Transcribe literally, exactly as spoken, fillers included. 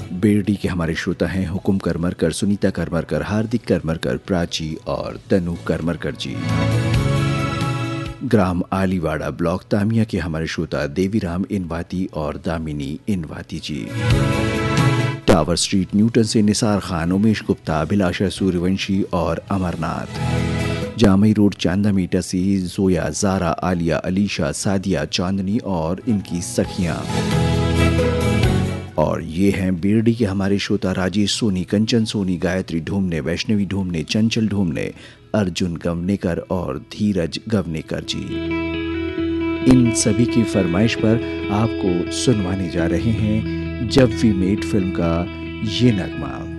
बेरडी के हमारे श्रोता हैं हुकुम करमरकर, सुनीता करमरकर, हार्दिक करमरकर, प्राची और तनु करमरकर जी। ग्राम आलीवाड़ा, ब्लॉक तामिया के हमारे श्रोता देवीराम इनवाती और दामिनी इनवाती जी। टावर स्ट्रीट, न्यूटन से निसार खान, उमेश गुप्ता, अभिलाषा सूर्यवंशी और अमरनाथ। जामई रोड, चांदा मीटा से जोया, जारा, आलिया, अलीशा, सादिया, चांदनी और इनकी सखियां। और ये हैं बेरडी के हमारे श्रोता राजेश सोनी, कंचन सोनी, गायत्री ढूमने, वैष्णवी ढूमने, चंचल ढूमने, अर्जुन गवनेकर और धीरज गवनेकर जी। इन सभी की फरमाइश पर आपको सुनवाने जा रहे हैं जब वी मेट फिल्म का ये नगमा।